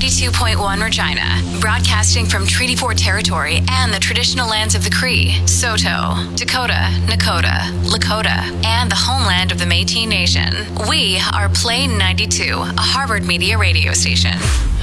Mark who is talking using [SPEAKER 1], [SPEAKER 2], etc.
[SPEAKER 1] 92.1 Regina, broadcasting from Treaty 4 territory and the traditional lands of the Cree, Saulteaux, Dakota, Nakota, Lakota, and the homeland of the Métis Nation. We are Play 92, a Harvard Media radio station.